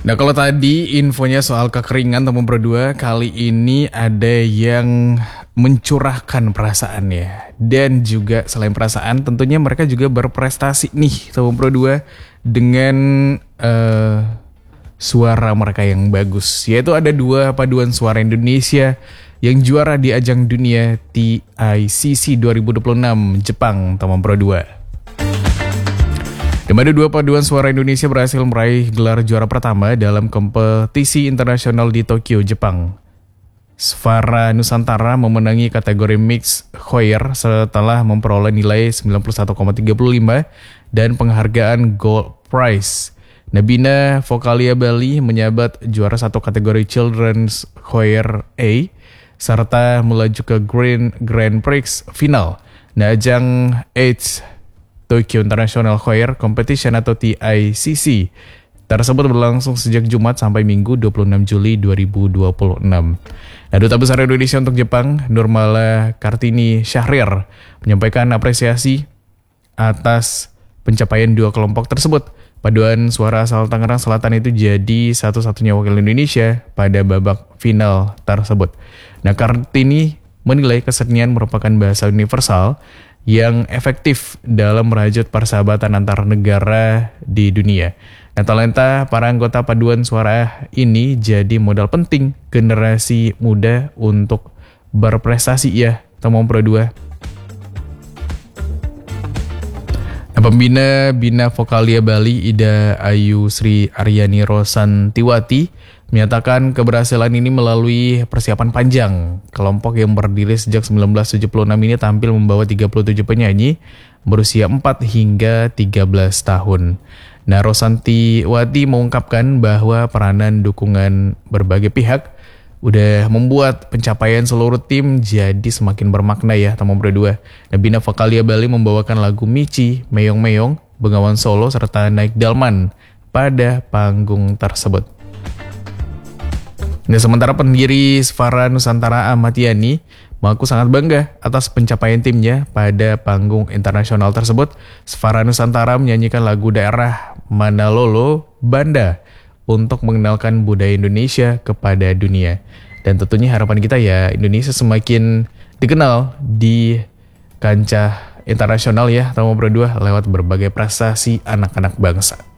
Nah kalau tadi infonya soal kekeringan teman berdua, kali ini ada yang mencurahkan perasaannya. Dan juga selain perasaan tentunya mereka juga berprestasi nih teman berdua dengan suara mereka yang bagus. Yaitu ada dua paduan suara Indonesia yang juara di ajang dunia TICC 2026 Jepang teman berdua. Di mana dua paduan suara Indonesia berhasil meraih gelar juara pertama dalam kompetisi internasional di Tokyo, Jepang. Svara Nusantara memenangi kategori Mixed Choir setelah memperoleh nilai 91,35 dan penghargaan Gold Prize. Nabina Vokalia Bali menyabat juara satu kategori Children's Choir A serta melaju ke Grand Prix final. Nah, ajang Tokyo International Choir Competition atau TICC tersebut berlangsung sejak Jumat sampai Minggu 26 Juli 2026. Nah, Duta Besar Indonesia untuk Jepang, Nurmala Kartini Syahrir, menyampaikan apresiasi atas pencapaian dua kelompok tersebut. Paduan suara asal Tangerang Selatan itu jadi satu-satunya wakil Indonesia pada babak final tersebut. Nah, Kartini menilai kesenian merupakan bahasa universal yang efektif dalam merajut persahabatan antar negara di dunia. Nah, talenta para anggota paduan suara ini jadi modal penting generasi muda untuk berprestasi ya, teman pro 2. Nah, pembina Bina Vokalia Bali Ida Ayu Sri Aryani Rosantiwati menyatakan keberhasilan ini melalui persiapan panjang. Kelompok yang berdiri sejak 1976 ini tampil membawa 37 penyanyi berusia 4 hingga 13 tahun. Nah, Rosantiwati mengungkapkan bahwa peranan dukungan berbagai pihak udah membuat pencapaian seluruh tim jadi semakin bermakna ya teman berdua. Nah, Bina Vokalia Bali membawakan lagu Michi, Meyong Meyong, Bengawan Solo, serta Naik Dalman pada panggung tersebut. Nah, sementara pendiri Svara Nusantara Ahmad Yani mengaku sangat bangga atas pencapaian timnya pada panggung internasional tersebut. Svara Nusantara menyanyikan lagu daerah Manalolo Banda untuk mengenalkan budaya Indonesia kepada dunia. Dan tentunya harapan kita ya Indonesia semakin dikenal di kancah internasional ya, teman berdua lewat berbagai prestasi anak-anak bangsa.